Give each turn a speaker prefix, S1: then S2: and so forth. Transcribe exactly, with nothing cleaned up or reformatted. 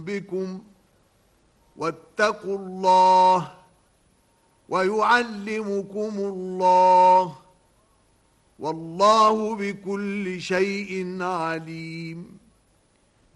S1: ربكم واتقوا الله ويعلمكم الله والله بكل شيء عليم.